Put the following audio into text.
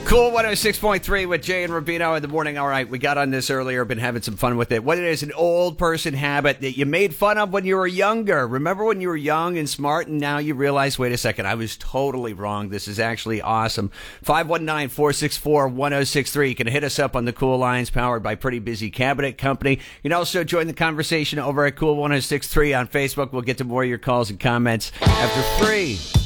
Cool 106.3 with Jay and Rubino in the morning. All right, we got on this earlier, been having some fun with it. What it is, an old person habit that you made fun of when you were younger. Remember when you were young and smart and now you realize, wait a second, I was totally wrong. This is actually awesome. 519-464-1063. You can hit us up on the Cool Lines powered by Pretty Busy Cabinet Company. You can also join the conversation over at Cool 106.3 on Facebook. We'll get to more of your calls and comments after 3.